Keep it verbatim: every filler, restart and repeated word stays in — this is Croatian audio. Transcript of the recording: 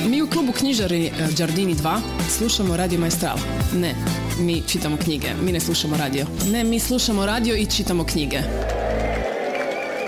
Mi u klubu knjižari Giardini dva slušamo Radio Maestral. Ne, mi čitamo knjige. Mi ne slušamo radio. Ne, mi slušamo radio i čitamo knjige.